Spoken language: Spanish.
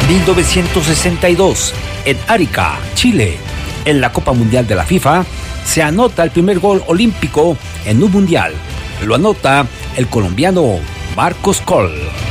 1962, en Arica, Chile, en la Copa Mundial de la FIFA, se anota el primer gol olímpico en un mundial. Lo anota el colombiano Marcos Coll.